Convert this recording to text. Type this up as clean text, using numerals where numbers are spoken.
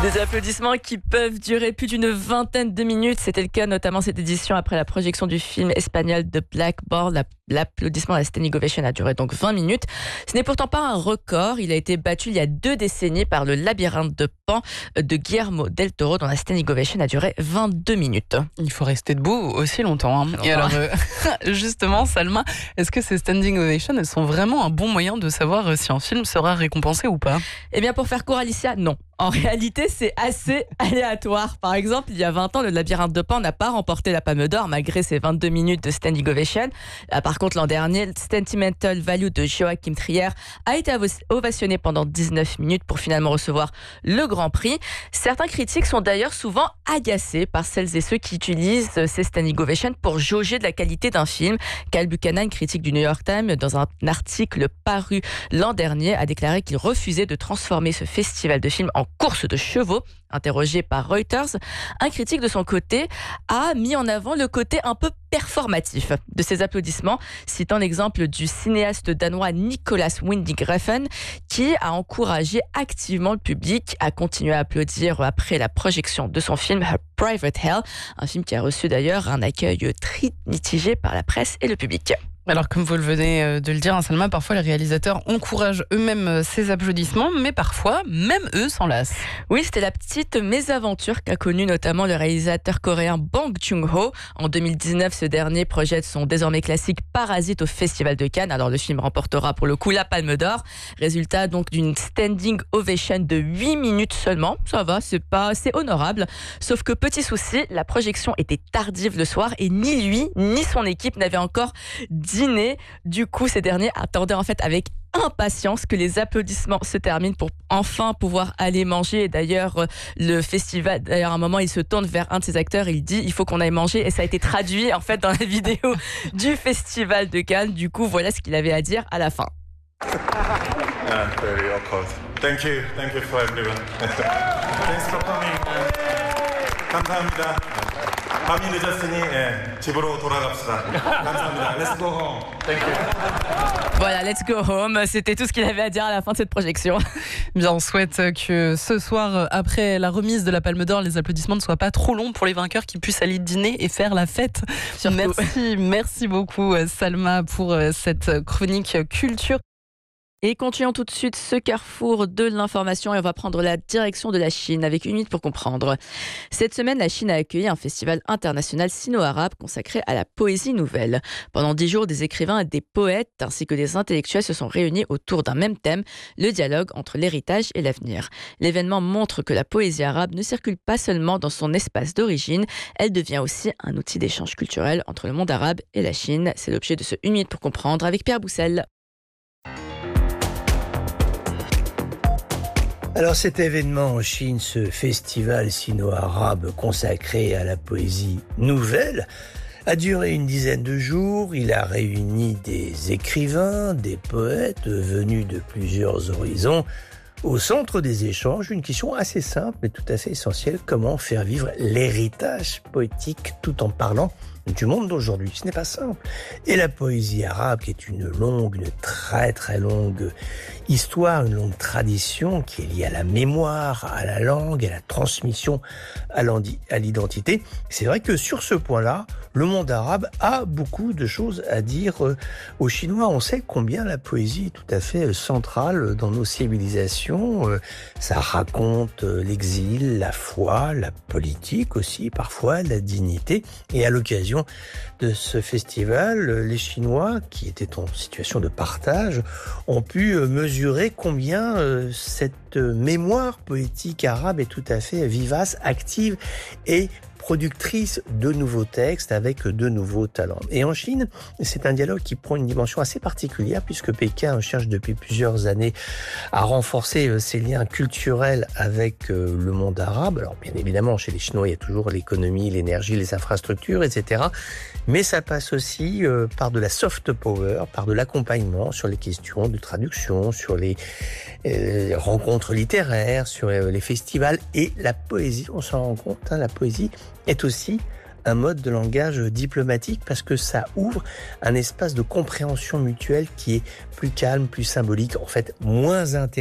Des applaudissements qui peuvent durer plus d'une vingtaine de minutes. C'était le cas notamment cette édition après la projection du film espagnol de Blackboard. L'applaudissement, la standing ovation a duré donc 20 minutes. Ce n'est pourtant pas un record. Il a été battu il y a 2 décennies par le Labyrinthe de Pan de Guillermo del Toro, dont la standing ovation a duré 22 minutes. Il faut rester debout aussi longtemps. Hein. Et alors, justement, Salma, est-ce que ces standing ovations, elles sont vraiment un bon moyen de savoir si un film sera récompensé ou pas ? Eh bien, pour faire court, Alicia, non. En réalité, c'est assez aléatoire. Par exemple, il y a 20 ans, le Labyrinthe de Pan n'a pas remporté la Palme d'Or malgré ses 22 minutes de standing ovation. Par contre, l'an dernier, le Sentimental Value de Joachim Trier a été ovationné pendant 19 minutes pour finalement recevoir le Grand Prix. Certains critiques sont d'ailleurs souvent agacés par celles et ceux qui utilisent ces standing ovations pour jauger de la qualité d'un film. Cal Buchanan, critique du New York Times, dans un article paru l'an dernier, a déclaré qu'il refusait de transformer ce festival de films en course de chevaux. Interrogé par Reuters, un critique de son côté a mis en avant le côté un peu performatif de ces applaudissements, citant l'exemple du cinéaste danois Nicolas Winding Refn qui a encouragé activement le public à continuer à applaudir après la projection de son film Her Private Hell, un film qui a reçu d'ailleurs un accueil très mitigé par la presse et le public. Alors, comme vous le venez de le dire, Salma, parfois les réalisateurs encouragent eux-mêmes ces applaudissements, mais parfois, même eux s'en lassent. Oui, c'était la petite mésaventure qu'a connue notamment le réalisateur coréen Bong Joon-ho. En 2019, ce dernier projette son désormais classique Parasite au Festival de Cannes. Alors, le film remportera pour le coup la Palme d'Or. Résultat donc d'une standing ovation de 8 minutes seulement. Ça va, c'est honorable. Sauf que petit souci, la projection était tardive le soir et ni lui, ni son équipe n'avaient encore dîner. Du coup, ces derniers attendaient en fait avec impatience que les applaudissements se terminent pour enfin pouvoir aller manger. Et d'ailleurs, le festival, à un moment, il se tourne vers un de ses acteurs, il dit « il faut qu'on aille manger » et ça a été traduit en fait dans la vidéo du Festival de Cannes. Du coup, voilà ce qu'il avait à dire à la fin. Very awkward. Thank you for everyone. Thanks for coming. 감사합니다. 밤이 늦었으니 집으로 돌아갑시다. 감사합니다. Let's go home. Thank you. Voilà, let's go home. C'était tout ce qu'il avait à dire à la fin de cette projection. Bien, on souhaite que ce soir, après la remise de la Palme d'Or, les applaudissements ne soient pas trop longs pour les vainqueurs, qui puissent aller dîner et faire la fête. Surtout. Merci beaucoup Salma pour cette chronique culture. Et continuons tout de suite ce carrefour de l'information et on va prendre la direction de la Chine avec 1 minute pour comprendre. Cette semaine, la Chine a accueilli un festival international sino-arabe consacré à la poésie nouvelle. Pendant 10 jours, des écrivains et des poètes ainsi que des intellectuels se sont réunis autour d'un même thème, le dialogue entre l'héritage et l'avenir. L'événement montre que la poésie arabe ne circule pas seulement dans son espace d'origine, elle devient aussi un outil d'échange culturel entre le monde arabe et la Chine. C'est l'objet de ce 1 minute pour comprendre avec Pierre Boussel. Alors cet événement en Chine, ce festival sino-arabe consacré à la poésie nouvelle, a duré une dizaine de jours. Il a réuni des écrivains, des poètes venus de plusieurs horizons. Au centre des échanges, une question assez simple mais tout à fait essentielle: comment faire vivre l'héritage poétique tout en parlant du monde d'aujourd'hui? Ce n'est pas simple. Et la poésie arabe, qui est une très très longue histoire, une longue tradition qui est liée à la mémoire, à la langue, à la transmission, à l'identité. C'est vrai que sur ce point-là, le monde arabe a beaucoup de choses à dire aux Chinois. On sait combien la poésie est tout à fait centrale dans nos civilisations. Ça raconte l'exil, la foi, la politique aussi, parfois la dignité. Et à l'occasion de ce festival, les Chinois, qui étaient en situation de partage, ont pu mesurer combien cette mémoire poétique arabe est tout à fait vivace, active et productrice de nouveaux textes avec de nouveaux talents. Et en Chine, c'est un dialogue qui prend une dimension assez particulière puisque Pékin cherche depuis plusieurs années à renforcer ses liens culturels avec le monde arabe. Alors bien évidemment, chez les Chinois, il y a toujours l'économie, l'énergie, les infrastructures, etc. Mais ça passe aussi par de la soft power, par de l'accompagnement sur les questions de traduction, sur les rencontres littéraires, sur les festivals et la poésie. On s'en rend compte, la poésie est aussi un mode de langage diplomatique parce que ça ouvre un espace de compréhension mutuelle qui est plus calme, plus symbolique, en fait moins intéressant.